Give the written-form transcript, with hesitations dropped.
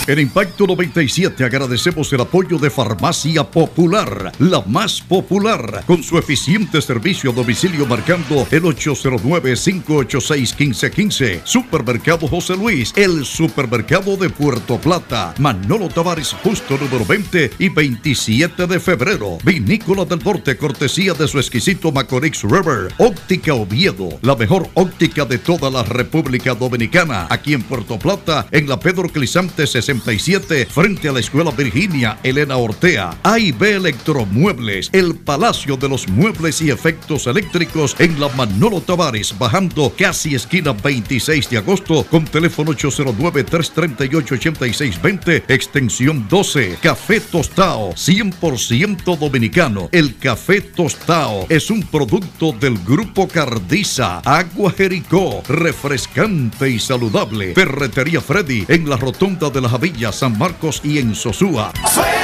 En Impacto 97 agradecemos el apoyo de Farmacia Popular, la más popular, con su eficiente servicio a domicilio marcando el 809-586-1515. Supermercado José Luis, el supermercado de Puerto Plata. Manolo Tavares, justo número 20 y 27 de febrero. Vinícola del Norte, cortesía de su exquisito Macorix River. Óptica Oviedo, la mejor óptica de toda la República Dominicana. Aquí en Puerto Plata, en la Pedro Clisante 67, frente a la Escuela Virginia Elena Ortea. A&B Electromuebles, el Palacio de los Muebles y Efectos Eléctricos en la Manolo Tavares, bajando casi esquina 26 de agosto, con teléfono 809-338-8620, extensión 12. Café Tostao, 100% dominicano. El Café Tostao es un producto del Grupo Cardiza. Agua Jericó, refrescante y saludable. Ferretería Freddy, en la rotonda de la Javilla, San Marcos y en Sosúa.